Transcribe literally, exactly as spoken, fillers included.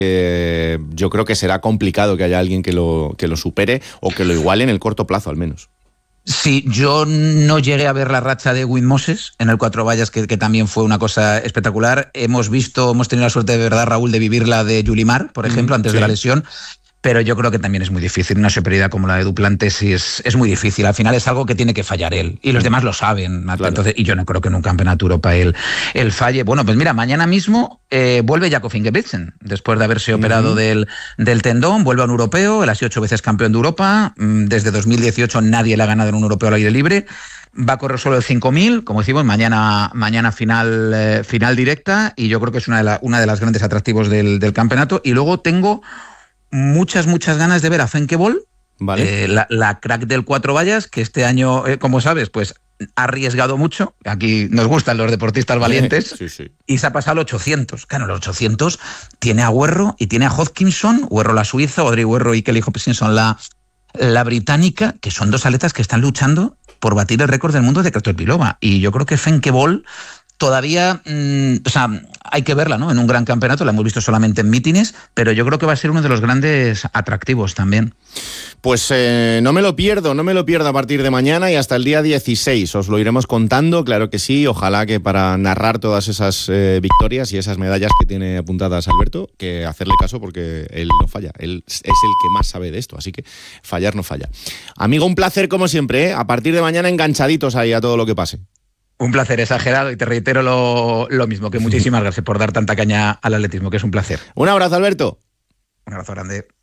eh, yo creo que será complicado que haya alguien que lo, que lo supere o que lo iguale en el corto plazo al menos. Sí, yo no llegué a ver la racha de Wim Moses en el Cuatro Vallas, que, que también fue una cosa espectacular. Hemos visto, hemos tenido la suerte de verdad, Raúl, de vivir la de Yulimar, por ejemplo, mm, antes sí. de la lesión. Pero yo creo que también es muy difícil. Una superioridad como la de Duplantis sí es, es muy difícil. Al final es algo que tiene que fallar él. Y los demás lo saben. Claro. Entonces, y yo no creo que en un campeonato Europa él, él falle. Bueno, pues mira, mañana mismo eh, vuelve Jakob Ingebrigtsen. Después de haberse uh-huh. operado del, del tendón, vuelve a un europeo. Él ha sido ocho veces campeón de Europa. Desde dos mil dieciocho nadie le ha ganado en un europeo al aire libre. Va a correr solo el cinco mil, como decimos, mañana, mañana final, eh, final directa. Y yo creo que es una de, la, una de las grandes atractivos del, del campeonato. Y luego tengo muchas, muchas ganas de ver a Femke Bol, vale. eh, la, la crack del Cuatro Vallas, que este año, eh, como sabes, pues ha arriesgado mucho. Aquí nos gustan los deportistas valientes. Sí, sí. Y se ha pasado al ochocientos. Claro, los ochocientos tiene a Huerro y tiene a Hodgkinson, Huerro la suiza, Audrey Huerro y Kelly Hopkinson la, la británica, que son dos atletas que están luchando por batir el récord del mundo de Kratochvílova. Y yo creo que Femke Bol todavía, mmm, o sea, hay que verla, ¿no? En un gran campeonato, la hemos visto solamente en mítines, pero yo creo que va a ser uno de los grandes atractivos también. Pues eh, no me lo pierdo, no me lo pierdo a partir de mañana y hasta el día dieciséis. Os lo iremos contando, claro que sí. Ojalá que para narrar todas esas eh, victorias y esas medallas que tiene apuntadas Alberto, que hacerle caso porque él no falla. Él es el que más sabe de esto, así que fallar no falla. Amigo, un placer como siempre, ¿eh? A partir de mañana enganchaditos ahí a todo lo que pase. Un placer exagerado y te reitero lo, lo mismo, que muchísimas gracias por dar tanta caña al atletismo, que es un placer. Un abrazo, Alberto. Un abrazo grande.